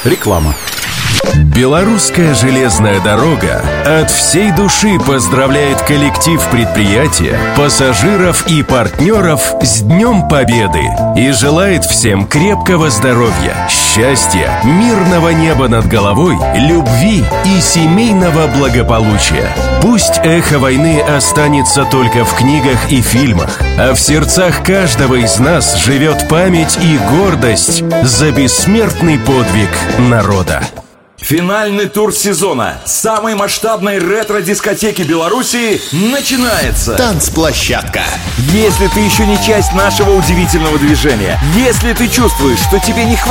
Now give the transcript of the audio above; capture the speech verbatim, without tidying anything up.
Реклама. Белорусская железная дорога от всей души поздравляет коллектив предприятия, пассажиров и партнеров с Днем Победы и желает всем крепкого здоровья, счастья, мирного неба над головой, любви и семейного благополучия. Пусть эхо войны останется только в книгах и фильмах, а в сердцах каждого из нас живет память и гордость за бессмертный подвиг народа. Финальный тур сезона самой масштабной ретро-дискотеки Беларуси начинается. Танцплощадка. Если ты еще не часть нашего удивительного движения, если ты чувствуешь, что тебе не хватает